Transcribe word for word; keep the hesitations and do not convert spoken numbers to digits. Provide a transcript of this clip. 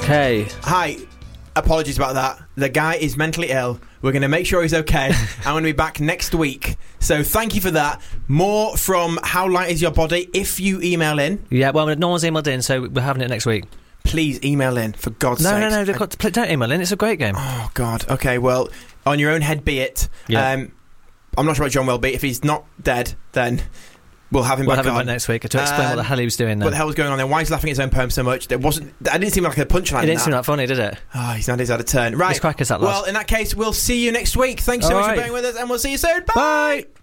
Okay. Hi. Apologies about that. The guy is mentally ill. We're going to make sure he's okay. I'm going to be back next week. So thank you for that. More from How Light Is Your Body if you email in. Yeah, well, no one's emailed in, so we're having it next week. Please email in, for God's no, sake. No, no, no, got to, don't email in. It's a great game. Oh, God. Okay, well, on your own head be it. Yeah. Um, I'm not sure about John Welby. If he's not dead, then we'll have him we'll back have on. him back next week to explain um, what the hell he was doing then. What the hell was going on there? Why is he laughing at his own poem so much? There wasn't... That didn't seem like a punchline. It didn't that. seem that funny, did it? Oh, he's not he's out of turn. Right. It's crackers, that lad. Well, in that case, we'll see you next week. Thanks so All much right. for being with us, and we'll see you soon. Bye! Bye!